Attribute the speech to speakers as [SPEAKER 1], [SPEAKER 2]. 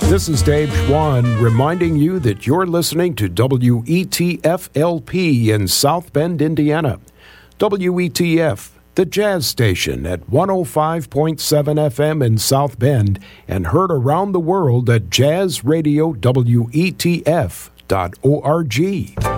[SPEAKER 1] This is Dave Schwann reminding you that you're listening to WETF-LP in South Bend, Indiana. WETF, the jazz station at 105.7 FM in South Bend and heard around the world at jazzradiowetf.org.